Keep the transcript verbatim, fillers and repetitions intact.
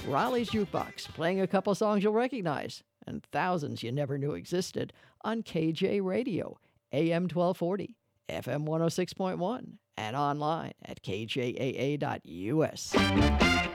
Raleigh's Jukebox, playing a couple songs you'll recognize and thousands you never knew existed on K J Radio, A M twelve forty, F M one oh six point one, and online at K J A A dot U S.